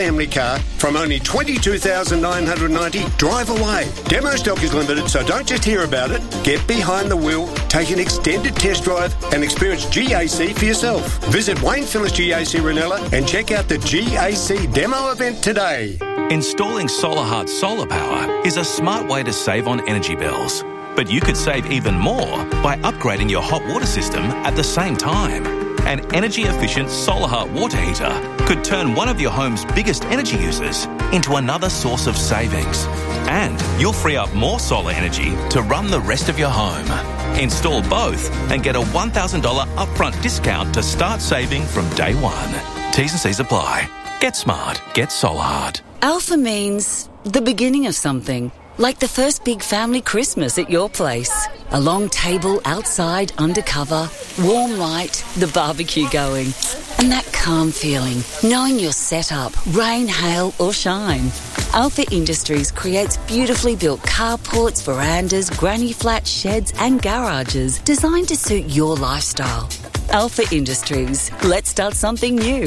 family car from only $22,990. Drive away. Demo stock is limited, so don't just hear about it. Get behind the wheel, take an extended test drive and experience GAC for yourself. Visit Wayne Phillips GAC Ranella and check out the GAC demo event today. Installing SolarHeart solar power is a smart way to save on energy bills. But you could save even more by upgrading your hot water system at the same time. An energy-efficient SolarHeart water heater could turn one of your home's biggest energy users into another source of savings. And you'll free up more solar energy to run the rest of your home. Install both and get a $1,000 upfront discount to start saving from day one. T's and C's apply. Get smart. Get SolarHeart. Alpha means the beginning of something. Like the first big family Christmas at your place. A long table outside, undercover, warm light, the barbecue going. And that calm feeling, knowing you're set up, rain, hail or shine. Alpha Industries creates beautifully built carports, verandas, granny flats, sheds and garages designed to suit your lifestyle. Alpha Industries. Let's start something new.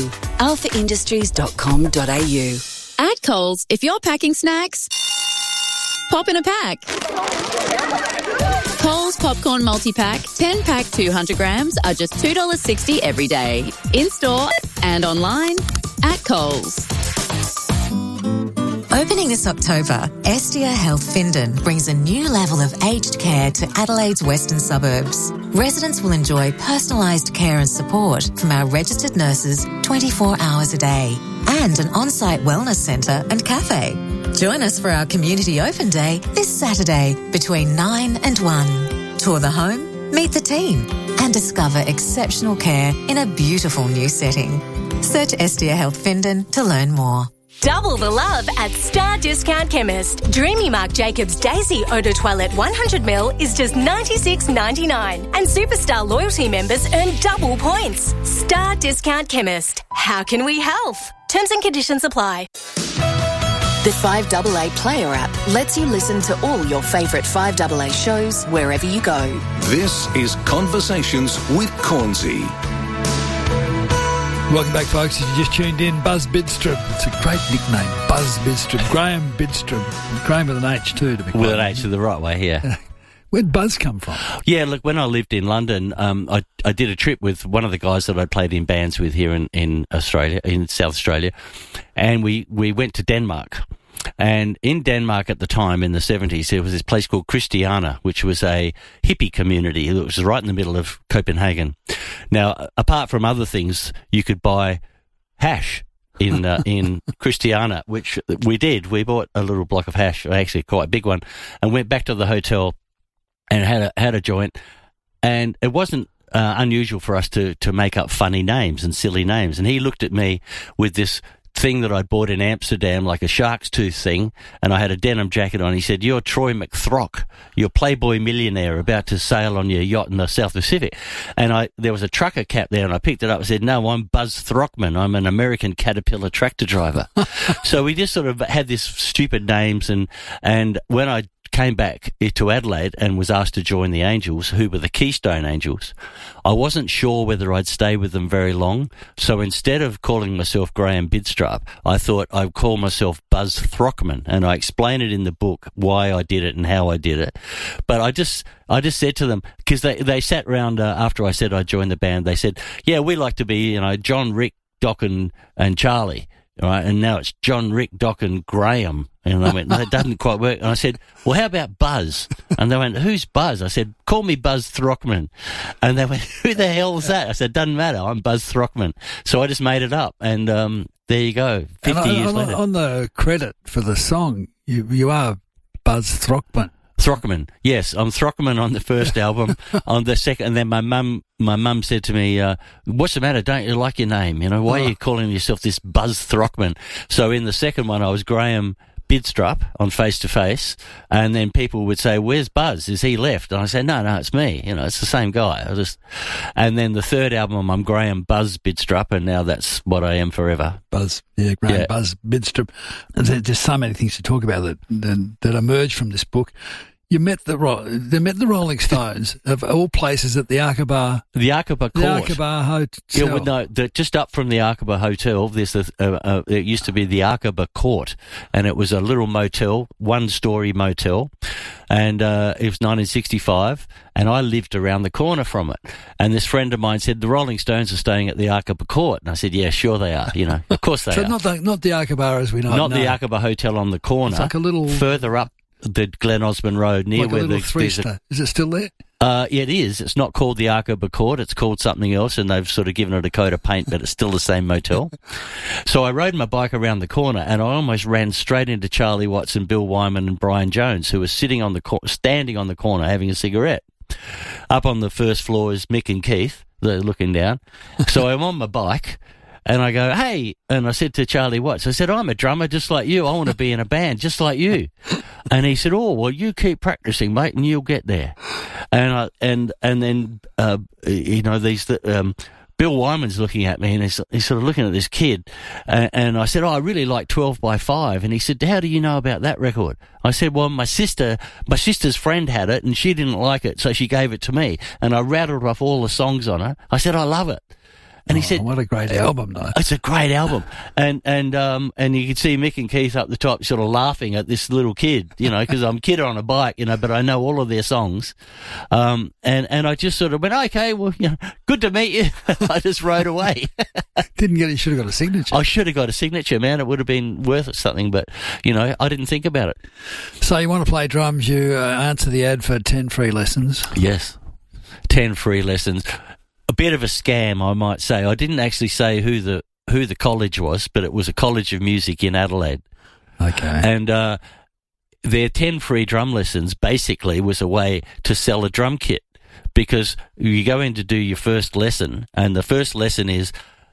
alphaindustries.com.au. At Coles, if you're packing snacks, pop in a pack. Coles Popcorn Multi-Pack, 10-pack 200 grams are just $2.60 every day. In-store and online at Coles. Opening this October, Estia Health Findon brings a new level of aged care to Adelaide's western suburbs. Residents will enjoy personalised care and support from our registered nurses 24 hours a day and an on-site wellness centre and cafe. Join us for our Community Open Day this Saturday between 9 and 1. Tour the home, meet the team and discover exceptional care in a beautiful new setting. Search Estia Health Findon to learn more. Double the love at Star Discount Chemist. Dreamy Marc Jacobs Daisy Eau de Toilette 100ml is just $96.99 and Superstar loyalty members earn double points. Star Discount Chemist. How can we help? Terms and conditions apply. The 5AA Player app lets you listen to all your favourite 5AA shows wherever you go. This is Conversations with Cornsey. Welcome back, folks. If you just tuned in, Buzz Bidstrom. It's a great nickname, Buzz Bidstrom. Graham Bidstrom. Graham with an H too, to be with an H the right way, yeah. Where'd Buzz come from? Yeah, look, when I lived in London, I did a trip with one of the guys that I played in bands with here in Australia, in South Australia, and we went to Denmark. And in Denmark at the time, in the 70s, there was this place called Christiania, which was a hippie community. It was right in the middle of Copenhagen. Now, apart from other things, you could buy hash in Christiania, which we did. We bought a little block of hash, actually quite a big one, and went back to the hotel and had a joint. And it wasn't unusual for us to make up funny names and silly names. And he looked at me with this thing that I'd bought in Amsterdam, like a shark's tooth thing, and I had a denim jacket on. He said, "You're Troy McThrock. You're Playboy millionaire about to sail on your yacht in the South Pacific." And there was a trucker cap there, and I picked it up and said, "No, I'm Buzz Throckman. I'm an American Caterpillar tractor driver." So we just sort of had these stupid names, and when I came back to Adelaide and was asked to join the Angels, who were the Keystone Angels, I wasn't sure whether I'd stay with them very long. So instead of calling myself Graham Bidstrup, I thought I'd call myself Buzz Throckman, and I explain it in the book why I did it and how I did it. But I just said to them, because they sat round after I said I joined the band, they said, "Yeah, we like to be, John, Rick, Doc and Charlie." Right, and now it's John, Rick, Doc and Graham. And they went, "No, that doesn't quite work." And I said, "Well, how about Buzz?" And they went, "Who's Buzz?" I said, "Call me Buzz Throckman." And they went, "Who the hell is that?" I said, "Doesn't matter, I'm Buzz Throckman." So I just made it up, and there you go, 50 years later. On the credit for the song, you are Buzz Throckman. Throckman, yes, I'm Throckman on the first album. On the second, and then my mum said to me, "What's the matter? Don't you like your name? Why are you calling yourself this Buzz Throckman?" So in the second one, I was Graham Bidstrup on Face to Face, and then people would say, "Where's Buzz? Is he left?" And I said, "No, it's me. It's the same guy." And then the third album, I'm Graham Buzz Bidstrup, and now that's what I am forever. Buzz, Graham Buzz Bidstrup. There's so many things to talk about that emerge from this book. they met the Rolling Stones of all places at the Aqaba. The Aqaba Court. The Aqaba Hotel. Yeah, well, no, just up from the Aqaba Hotel, there's it used to be the Aqaba Court, and it was a little motel, one-story motel, and it was 1965, and I lived around the corner from it. And this friend of mine said, the Rolling Stones are staying at the Aqaba Court. And I said, yeah, sure they are, Of course they are. So not the Aqaba as we know it. Not the Aqaba Hotel on the corner. It's like a little... Further up the Glen Osmond Road near like where a little three-star. Is it still there? Yeah, it is. It's not called the Aqaba Court. It's called something else, and they've sort of given it a coat of paint, but it's still the same motel. So I rode my bike around the corner, and I almost ran straight into Charlie Watts and Bill Wyman and Brian Jones, who were standing on the corner having a cigarette. Up on the first floor is Mick and Keith. They're looking down. So I'm on my bike, and I go, hey, and I said to Charlie Watts, I said, I'm a drummer just like you. I want to be in a band just like you. And he said, oh, well, you keep practicing, mate, and you'll get there. And then Bill Wyman's looking at me, and he's sort of looking at this kid. And I said, oh, I really like 12 by 5. And he said, how do you know about that record? I said, well, my sister's friend had it, and she didn't like it, so she gave it to me. And I rattled off all the songs on it. I said, I love it. And he said, what a great album, though. It's a great album. And you could see Mick and Keith up the top sort of laughing at this little kid, because I'm a kid on a bike, but I know all of their songs. And I just sort of went, okay, well, good to meet you. I just rode away. You should have got a signature. I should have got a signature, man. It would have been worth something, but, I didn't think about it. So you want to play drums, you answer the ad for 10 free lessons. Yes. 10 free lessons. A bit of a scam, I might say. I didn't actually say who the college was, but it was a college of music in Adelaide. Okay. And their 10 free drum lessons basically was a way to sell a drum kit, because you go in to do your first lesson, and the first lesson is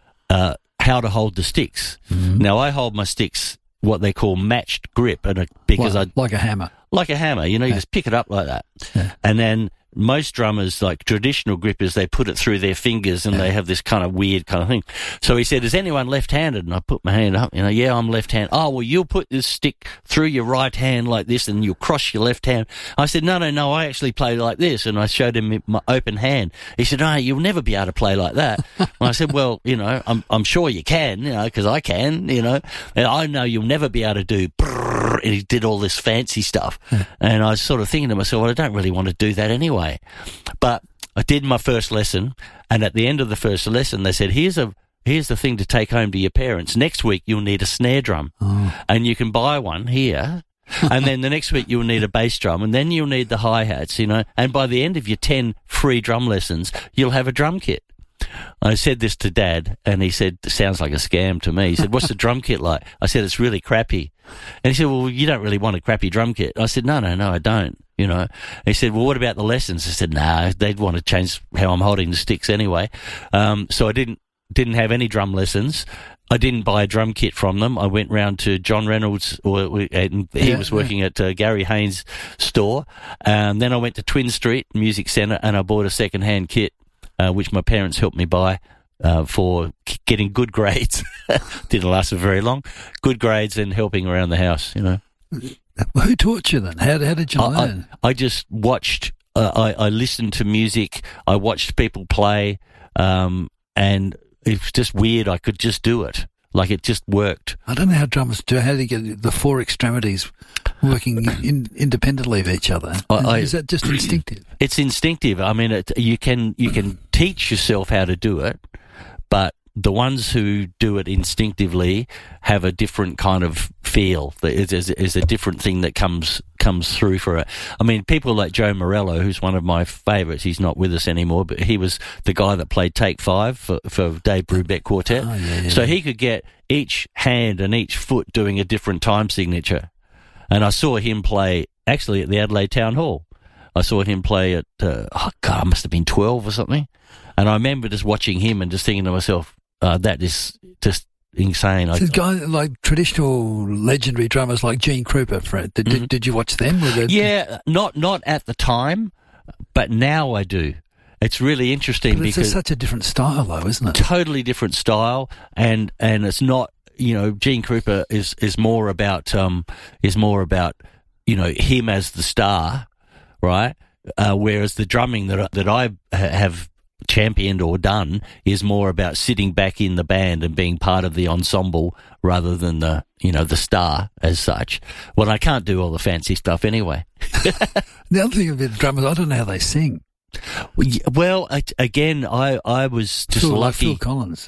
how to hold the sticks. Mm-hmm. Now, I hold my sticks what they call matched grip, like a hammer. Like a hammer, you just pick it up like that. Yeah. And then most drummers, like traditional grippers, they put it through their fingers, and they have this kind of weird kind of thing. So he said, is anyone left-handed? And I put my hand up, yeah, I'm left-handed. Oh, well, you'll put this stick through your right hand like this, and you'll cross your left hand. I said, no, I actually play like this. And I showed him my open hand. He said, oh, you'll never be able to play like that. And I said, well, I'm sure you can, because I can, and I know you'll never be able to do brrr, and he did all this fancy stuff. And I was sort of thinking to myself, well, I don't really want to do that anyway. But I did my first lesson, and at the end of the first lesson, they said, here's the thing to take home to your parents. Next week, you'll need a snare drum, and you can buy one here. And then the next week, you'll need a bass drum, and then you'll need the hi-hats, And by the end of your 10 free drum lessons, you'll have a drum kit. I said this to Dad, and he said, it sounds like a scam to me. He said, what's the drum kit like? I said, it's really crappy. And he said, well, you don't really want a crappy drum kit. I said, no, I don't. He said, well, what about the lessons? I said, no, they'd want to change how I'm holding the sticks anyway. So I didn't have any drum lessons. I didn't buy a drum kit from them. I went round to John Reynolds, and he was working at Gary Haynes' store. Then I went to Twin Street Music Centre, and I bought a second-hand kit, which my parents helped me buy for getting good grades. Didn't last for very long. Good grades and helping around the house, Who taught you then? How did you learn? I just watched. I listened to music. I watched people play, and it was just weird. I could just do it. Like, it just worked. I don't know how drummers do. How do you get the four extremities working independently of each other? Is that just instinctive? It's instinctive. I mean, you can teach yourself how to do it, but the ones who do it instinctively have a different kind of feel. There's a different thing that comes through for it. I mean, people like Joe Morello, who's one of my favourites, he's not with us anymore, but he was the guy that played Take 5 for Dave Brubeck Quartet. Oh, yeah. So he could get each hand and each foot doing a different time signature. And I saw him play, actually, at the Adelaide Town Hall. I saw him play at, I must have been 12 or something. And I remember just watching him and just thinking to myself, that is just insane. So guys like traditional legendary drummers like Gene Krupa, Fred, did you watch them? Yeah, not at the time, but now I do. It's really interesting because it's such a different style, though, isn't it? Totally different style, and it's not. Gene Krupa is more about him as the star. right? Whereas the drumming that I have championed or done is more about sitting back in the band and being part of the ensemble rather than the star as such. Well, I can't do all the fancy stuff anyway. The other thing about drummers, I don't know how they sing. Well, I was just lucky. Like Phil Collins.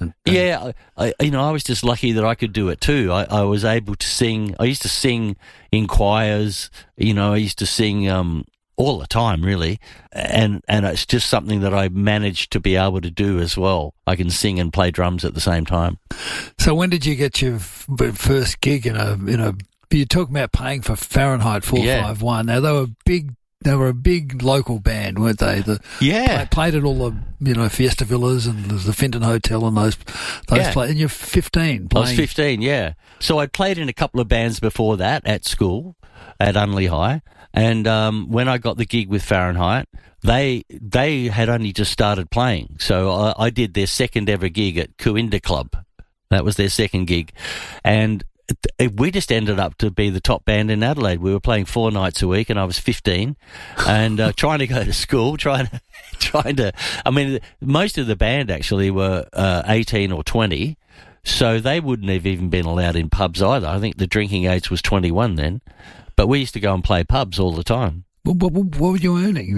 I was just lucky that I could do it too. I was able to sing. I used to sing in choirs. I used to sing all the time, really, and it's just something that I managed to be able to do as well. I can sing and play drums at the same time. So when did you get your first gig in a? You're talking about playing for Fahrenheit 451. Now they were a big local band, weren't they? Played at all the Fiesta Villas and the Finton Hotel and those places. And you're 15. I was 15, yeah. So I'd played in a couple of bands before that at school, at Unley High. And when I got the gig with Fahrenheit, they had only just started playing. So I did their second ever gig at Cooinda Club. That was their second gig. And we just ended up to be the top band in Adelaide. We were playing 4 nights a week, and I was 15, and trying to go to school, trying to. I mean, most of the band actually were 18 or 20, so they wouldn't have even been allowed in pubs either. I think the drinking age was 21 then, but we used to go and play pubs all the time. What were you earning?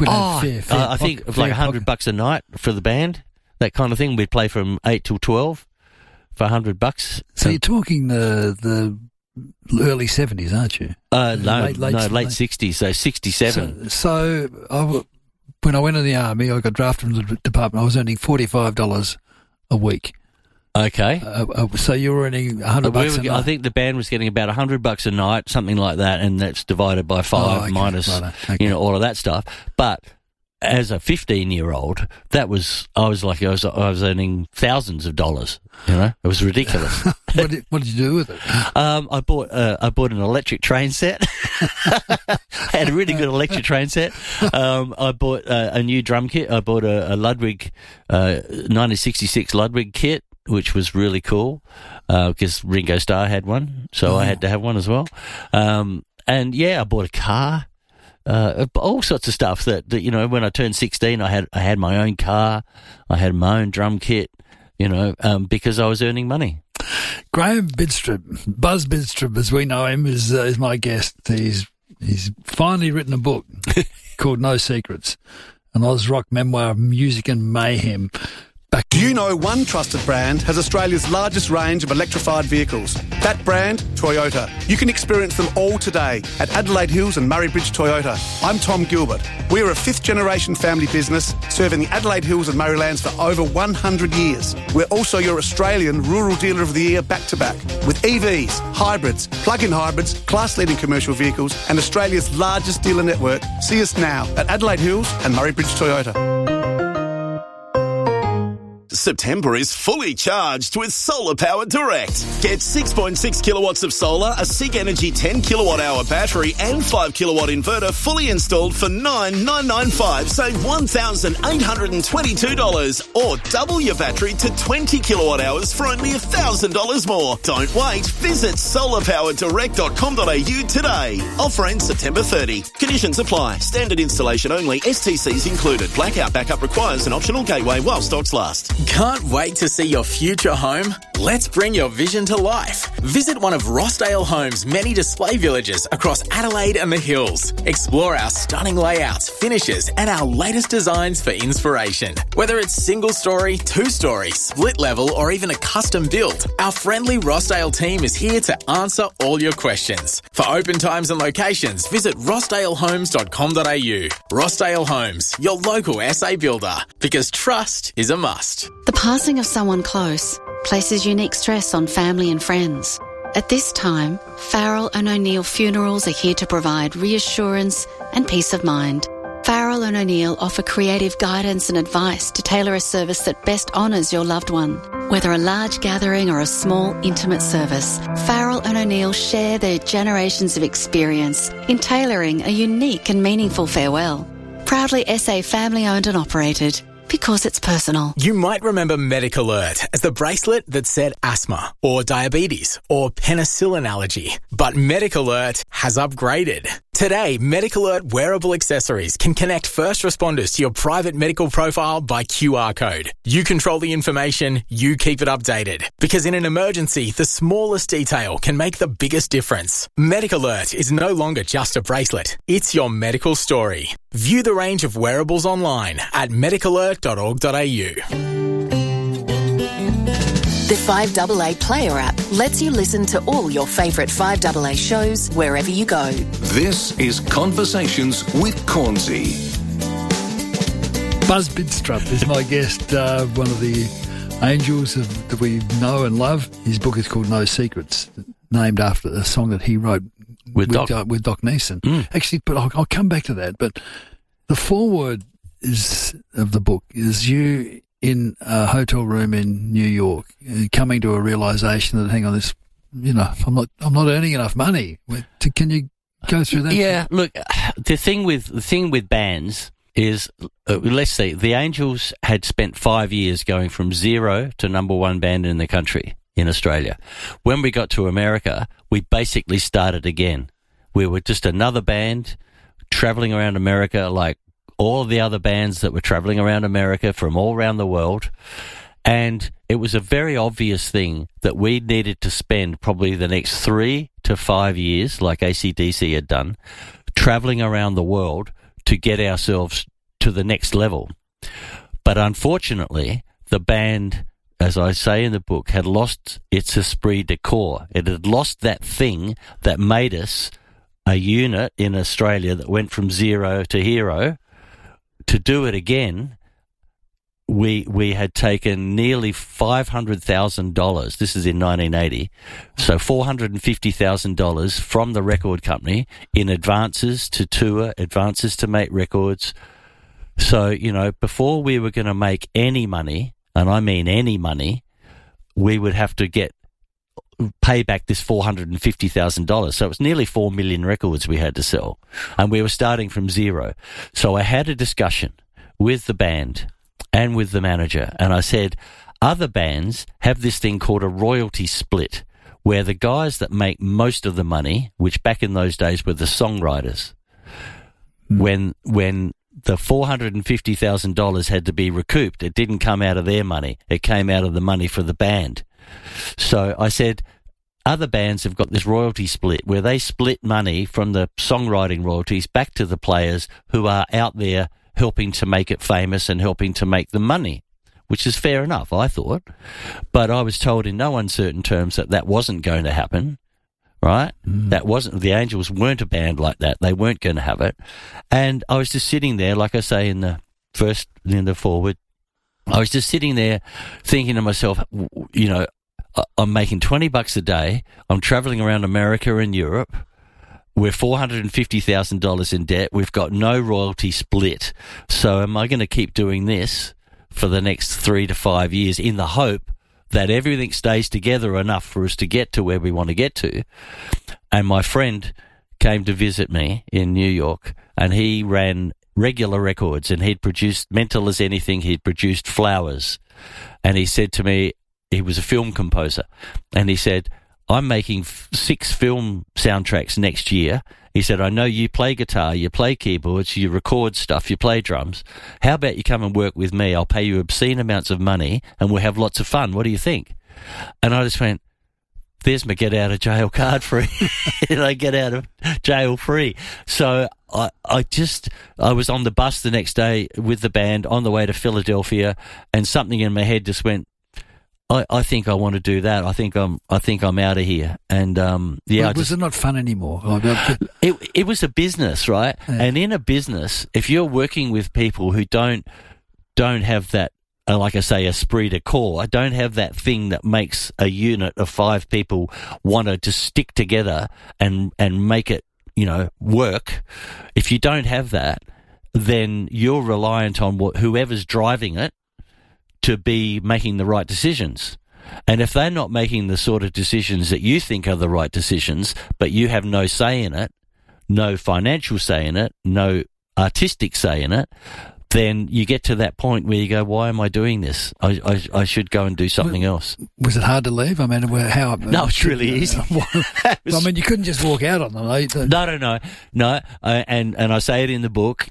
I think it was like $100 a night for the band, that kind of thing. We'd play from 8 till 12. For $100. So you're talking the early 70s, aren't you? Late 60s, so 67. So when I went in the army, I got drafted into the department. I was earning $45 a week. Okay. So you were earning $100 a night. I think the band was getting about $100 a night, something like that, and that's divided by 5 minus all of that stuff. But as a 15-year-old, I was earning thousands of dollars. It was ridiculous. What did you do with it? I bought an electric train set. Had a really good electric train set. I bought a new drum kit. I bought a Ludwig 1966 Ludwig kit, which was really cool because Ringo Starr had one, so I had to have one as well. And I bought a car. All sorts of stuff that when I turned 16, I had my own car, I had my own drum kit, because I was earning money. Graham Bidstrup, Buzz Bidstrup, as we know him, is my guest. He's finally written a book called No Secrets, an Oz rock memoir of music and mayhem. Do you know one trusted brand has Australia's largest range of electrified vehicles? That brand, Toyota. You can experience them all today at Adelaide Hills and Murray Bridge Toyota. I'm Tom Gilbert. We are a 5th-generation family business serving the Adelaide Hills and Murraylands for over 100 years. We're also your Australian Rural Dealer of the Year back-to-back with EVs, hybrids, plug-in hybrids, class-leading commercial vehicles and Australia's largest dealer network. See us now at Adelaide Hills and Murray Bridge Toyota. September is fully charged with Solar Power Direct. Get 6.6 kilowatts of solar, a SIG Energy 10 kilowatt hour battery and 5 kilowatt inverter fully installed for $9,995. Save $1,822 or double your battery to 20 kilowatt hours for only $1,000 more. Don't wait. Visit solarpowerdirect.com.au today. Offer ends September 30. Conditions apply. Standard installation only. STCs included. Blackout backup requires an optional gateway while stocks last. Can't wait to see your future home? Let's bring your vision to life. Visit one of Rossdale Homes' many display villages across Adelaide and the Hills. Explore our stunning layouts, finishes, and our latest designs for inspiration. Whether it's single story, 2-story, split level, or even a custom build, our friendly Rossdale team is here to answer all your questions. For open times and locations, visit rossdalehomes.com.au. Rossdale Homes, your local SA builder, because trust is a must. The passing of someone close places unique stress on family and friends. At this time, Farrell and O'Neill Funerals are here to provide reassurance and peace of mind. Farrell and O'Neill offer creative guidance and advice to tailor a service that best honours your loved one. Whether a large gathering or a small, intimate service, Farrell and O'Neill share their generations of experience in tailoring a unique and meaningful farewell. Proudly SA family-owned and operated. Because it's personal. You might remember MediCalert as the bracelet that said asthma or diabetes or penicillin allergy. But MediCalert has upgraded Today, Medical Alert wearable accessories can connect first responders to your private medical profile by QR code. You control the information, you keep it updated. Because in an emergency, the smallest detail can make the biggest difference. Medical Alert is no longer just a bracelet. It's your medical story. View the range of wearables online at medicalert.org.au. The 5AA Player app lets you listen to all your favourite 5AA shows wherever you go. This is Conversations with Cornsey. Buzz Bidstrup is my guest, one of the angels that we know and love. His book is called No Secrets, named after a song that he wrote with Doc Neeson. Actually, but I'll come back to that. But the foreword of the book is you in a hotel room in New York, coming to a realisation that, hang on, this, I'm not earning enough money. Can you go through that? Yeah, look, the thing with bands is, let's see, the Angels had spent 5 years going from zero to number one band in the country in Australia. When we got to America, we basically started again. We were just another band travelling around America like all the other bands that were travelling around America from all around the world. And it was a very obvious thing that we needed to spend probably the next 3 to 5 years, like AC/DC had done, travelling around the world to get ourselves to the next level. But unfortunately, the band, as I say in the book, had lost its esprit de corps. It had lost that thing that made us a unit in Australia that went from zero to hero. To do it again, we had taken nearly $500,000. This is in 1980. So $450,000 from the record company in advances to tour, advances to make records. So, before we were going to make any money, and I mean any money, we would have to pay back this $450,000. So it was nearly 4 million records we had to sell. And we were starting from zero. So I had a discussion with the band and with the manager. And I said, other bands have this thing called a royalty split, where the guys that make most of the money, which back in those days were the songwriters, when the $450,000 had to be recouped, it didn't come out of their money. It came out of the money for the band. So I said, other bands have got this royalty split where they split money from the songwriting royalties back to the players who are out there helping to make it famous and helping to make the money, which is fair enough, I thought. But I was told in no uncertain terms that wasn't going to happen, right? That wasn't, the Angels weren't a band like that. They weren't going to have it. And I was just sitting there, like I say in the forward, I was just sitting there thinking to myself, I'm making $20 a day. I'm traveling around America and Europe. We're $450,000 in debt. We've got no royalty split. So am I going to keep doing this for the next 3 to 5 years in the hope that everything stays together enough for us to get to where we want to get to? And my friend came to visit me in New York, and he ran Regular Records, and he'd produced Mental as Anything. He'd produced Flowers. And he said to me, he was a film composer, and he said, I'm making 6 film soundtracks next year. He said, I know you play guitar, you play keyboards, you record stuff, you play drums. How about you come and work with me? I'll pay you obscene amounts of money and we'll have lots of fun. What do you think? And I just went, there's my get out of jail card free. I get out of jail free. So I was on the bus the next day with the band on the way to Philadelphia, and something in my head just went, I think I want to do that. I think I'm out of here. And was it not fun anymore? It was a business, right? Yeah. And in a business, if you're working with people who don't have that, like I say, esprit de corps, don't have that thing that makes a unit of 5 people want to just stick together and make it, work. If you don't have that, then you're reliant on whoever's driving it to be making the right decisions. And if they're not making the sort of decisions that you think are the right decisions, but you have no say in it, no financial say in it, no artistic say in it, then you get to that point where you go, why am I doing this? I should go and do something else. Was it hard to leave? I mean, how? No, it's really easy. I mean, you couldn't just walk out on them. No. And I say it in the book.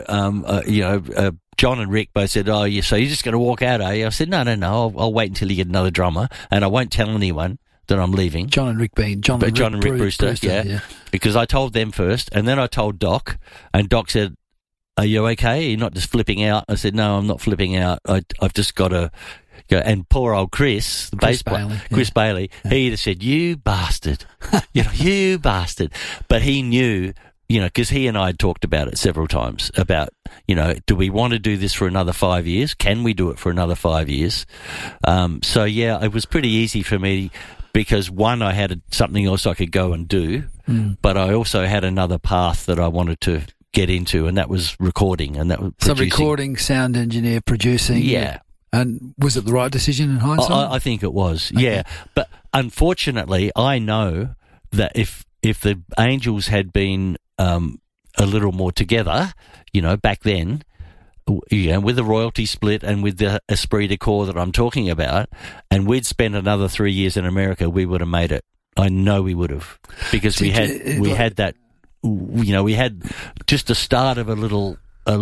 John and Rick both said, "Oh, yeah, so you're just going to walk out, are you?" I said, "No. I'll wait until you get another drummer, and I won't tell anyone that I'm leaving." John and Rick Brewster, yeah. Because I told them first, and then I told Doc, and Doc said, "Are you okay? You're not just flipping out?" I said, "No, I'm not flipping out. I've just got to go." And poor old Chris, the bass player, Chris Bailey, he just said, "You bastard," you bastard. But he knew, because he and I had talked about it several times about, do we want to do this for another 5 years? Can we do it for another 5 years? So yeah, it was pretty easy for me. Because one, I had something else I could go and do, but I also had another path that I wanted to get into, and that was recording, and that was producing. So recording, sound engineer, producing. Yeah. And was it the right decision in hindsight? I think it was, yeah. But unfortunately, I know that if the Angels had been a little more together, back then, with the royalty split and with the esprit de corps that I'm talking about, and we'd spent another 3 years in America, we would have made it. I know we would have, because we had that, we had just the start of a little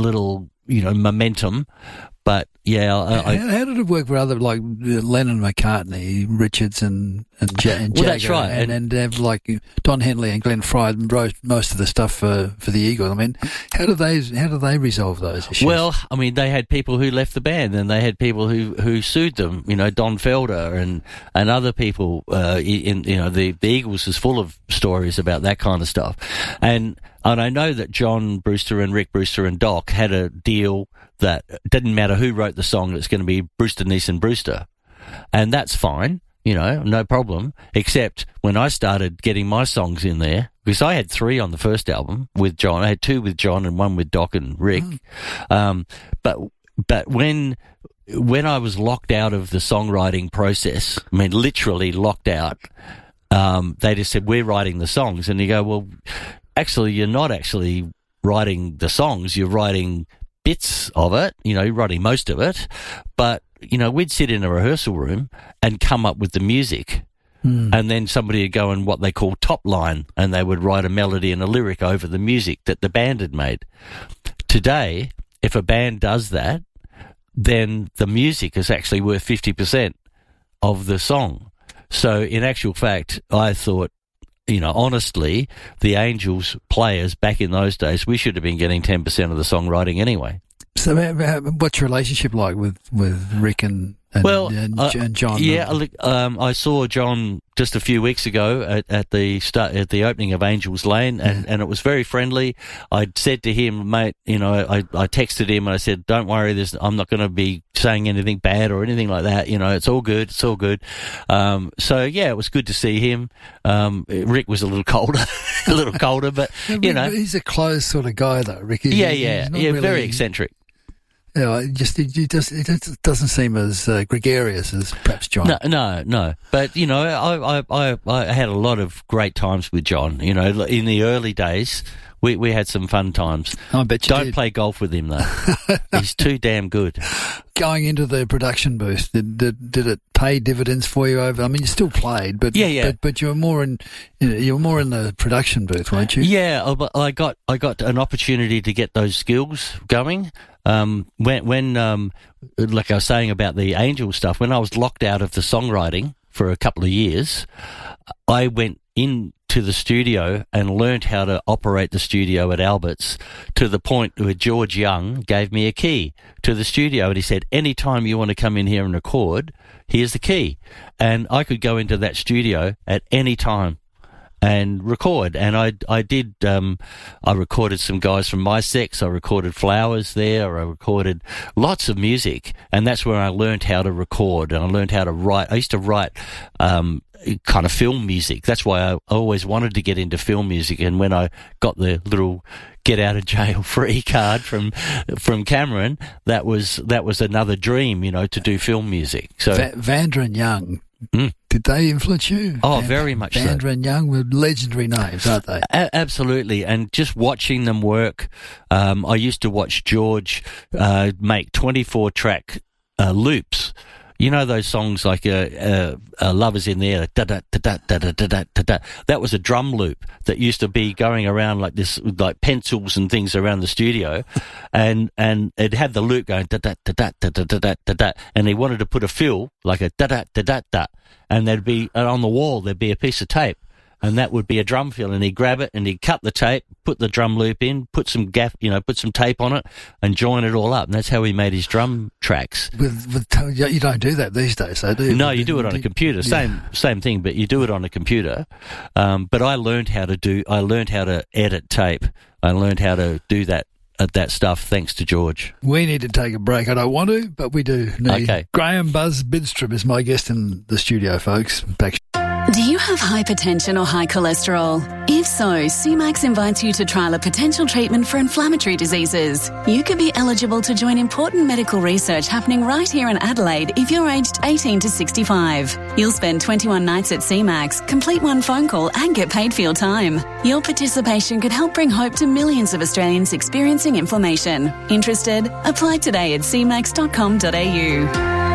momentum. But yeah, how did it work for other, like Lennon, McCartney, Richards, and Jagger? Well, that's right, and have like Don Henley and Glenn Frey wrote most of the stuff for the Eagles. I mean, how do they resolve those issues? Well, I mean, they had people who left the band, and they had people who sued them. Don Felder and other people. The Eagles is full of stories about that kind of stuff, and I know that John Brewster and Rick Brewster and Doc had a deal that didn't matter who wrote the song, it's going to be Brewster, Neeson, Brewster. And that's fine, no problem. Except when I started getting my songs in there, because I had 3 on the first album with John. I had 2 with John and 1 with Doc and Rick. But when I was locked out of the songwriting process, I mean, literally locked out, they just said, we're writing the songs. And you go, well, actually, you're not actually writing the songs, you're writing bits of it, you're writing most of it, but, we'd sit in a rehearsal room and come up with the music, and then somebody would go in what they call top line, and they would write a melody and a lyric over the music that the band had made. Today, if a band does that, then the music is actually worth 50% of the song. So in actual fact, I thought, honestly, the Angels players back in those days, we should have been getting 10% of the songwriting anyway. So what's your relationship like with Rick and John? Yeah, I saw John just a few weeks ago at the opening of Angels Lane, and it was very friendly. I said to him, mate, I texted him and I said, don't worry, I'm not going to be saying anything bad or anything like that. It's all good. It's all good. So yeah, it was good to see him. Rick was a little colder, but he's a closed sort of guy though, Rick. He's really, very eccentric. Yeah, it doesn't seem as gregarious as perhaps John. No. But I had a lot of great times with John. In the early days, we had some fun times. I bet you Don't play golf with him though. He's too damn good. Going into the production booth, did it pay dividends for you over? I mean, you still played, but but you were more in the production booth, weren't you? Yeah, I got an opportunity to get those skills going. When like I was saying about the Angel stuff, when I was locked out of the songwriting for a couple of years, I went into the studio and learnt how to operate the studio at Albert's, to the point where George Young gave me a key to the studio, and he said, anytime you want to come in here and record, here's the key. And I could go into that studio at any time and record. And I did, I recorded some guys from My Sex, I recorded Flowers there, I recorded lots of music, and that's where I learned how to record, and I learned how to write. I used to write kind of film music. That's why I always wanted to get into film music, and when I got the little get out of jail free card from Cameron, that was another dream, to do film music. So Vanda and Young Did they influence you? Oh, very much so. Bandra and Young were legendary names, aren't they? Absolutely. And just watching them work, I used to watch George make 24-track loops. You know those songs like Love Is in the Air, da-da-da-da-da-da-da-da-da. That was a drum loop that used to be going around like this, like pencils and things around the studio, and it had the loop going da-da-da-da-da-da-da-da, and he wanted to put a fill like a da-da-da-da-da, and there'd be on the wall there'd be a piece of tape, and that would be a drum fill, and he'd grab it and he'd cut the tape, put the drum loop in, put some put some tape on it, and join it all up, and that's how he made his drum tracks. You don't do that these days, though, do you? No, you do it on a computer. Same thing, but you do it on a computer. But I learned how to edit tape. I learned how to do that stuff thanks to George. We need to take a break. I don't want to, but we do need. Okay. Graham Buzz Bidstrom is my guest in the studio, folks. Back. Do you have hypertension or high cholesterol? If so, CMAX invites you to trial a potential treatment for inflammatory diseases. You could be eligible to join important medical research happening right here in Adelaide if you're aged 18 to 65. You'll spend 21 nights at CMAX, complete one phone call and get paid for your time. Your participation could help bring hope to millions of Australians experiencing inflammation. Interested? Apply today at cmax.com.au.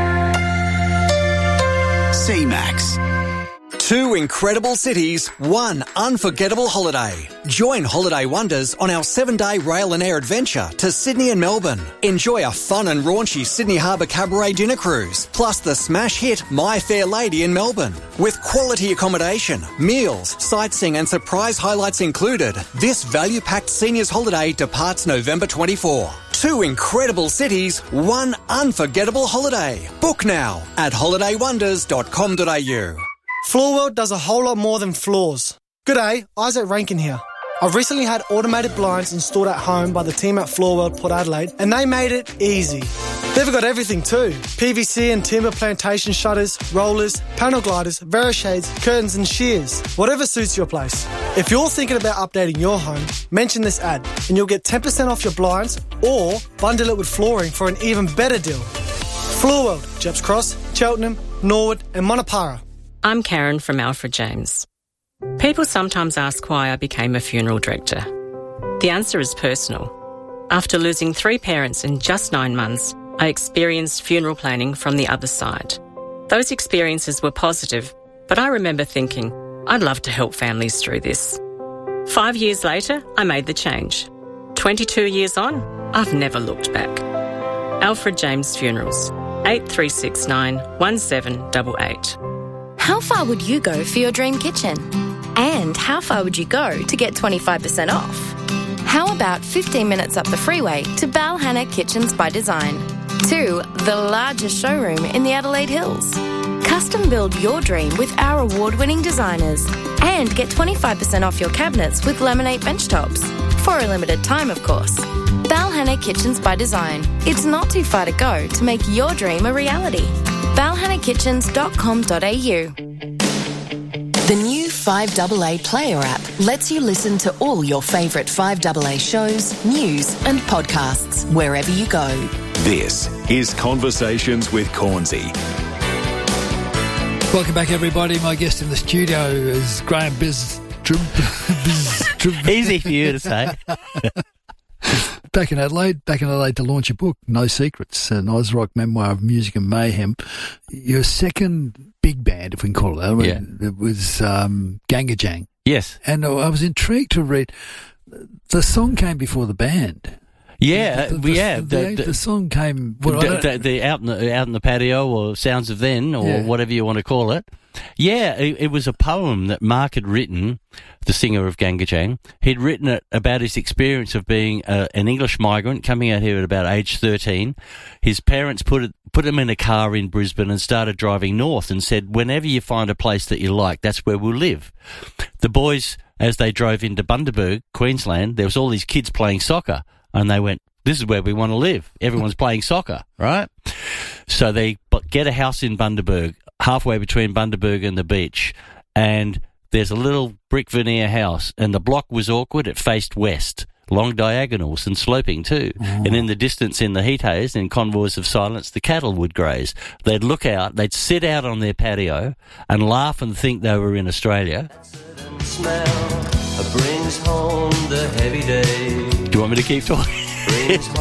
CMAX. 2 incredible cities, 1 unforgettable holiday. Join Holiday Wonders on our 7-day rail and air adventure to Sydney and Melbourne. Enjoy a fun and raunchy Sydney Harbour Cabaret dinner cruise, plus the smash hit My Fair Lady in Melbourne. With quality accommodation, meals, sightseeing and surprise highlights included, this value-packed seniors holiday departs November 24. 2 incredible cities, 1 unforgettable holiday. Book now at holidaywonders.com.au. Floorworld does a whole lot more than floors. G'day, Isaac Rankin here. I've recently had automated blinds installed at home by the team at Floorworld Port Adelaide, and they made it easy. They've got everything too. PVC and timber plantation shutters, rollers, panel gliders, Verishades, curtains and shears. Whatever suits your place. If you're thinking about updating your home, mention this ad and you'll get 10% off your blinds or bundle it with flooring for an even better deal. Floorworld, Jeps Cross, Cheltenham, Norwood and Monopara. I'm Karen from Alfred James. People sometimes ask why I became a funeral director. The answer is personal. After losing 3 parents in just 9 months, I experienced funeral planning from the other side. Those experiences were positive, but I remember thinking, I'd love to help families through this. 5 years later, I made the change. 22 years on, I've never looked back. Alfred James Funerals, 8369 1788. How far would you go for your dream kitchen? And how far would you go to get 25% off? How about 15 minutes up the freeway to Balhanna Kitchens by Design? 2, the largest showroom in the Adelaide Hills. Custom build your dream with our award-winning designers. And get 25% off your cabinets with laminate bench tops. For a limited time, of course. Balhanna Kitchens by Design. It's not too far to go to make your dream a reality. balhannakitchens.com.au. The new 5AA Player app lets you listen to all your favourite 5AA shows, news and podcasts wherever you go. This is Conversations with Cornsey. Welcome back, everybody. My guest in the studio is Graham Bidstrom. Easy for you to say. Back in Adelaide to launch a book, No Secrets, an Oz rock memoir of music and mayhem. Your second big band, if we can call it that, it was Gangajang. Yes. And I was intrigued to read, the song came before the band. Yeah, the song came out in the patio, or Sounds of Then, or whatever you want to call it. Yeah, it was a poem that Mark had written, the singer of Gangajang. He'd written it about his experience of being an English migrant coming out here at about age 13. His parents put him in a car in Brisbane and started driving north and said, whenever you find a place that you like, that's where we'll live. The boys, as they drove into Bundaberg, Queensland, there was all these kids playing soccer. And they went, this is where we want to live. Everyone's playing soccer, right? So they get a house in Bundaberg, halfway between Bundaberg and the beach. And there's a little brick veneer house. And the block was awkward. It faced west, long diagonals and sloping too. And in the distance in the heat haze, in convoys of silence, the cattle would graze. They'd look out, they'd sit out on their patio and laugh and think they were in Australia. Smell brings home the heavy day. Do you want me to keep talking?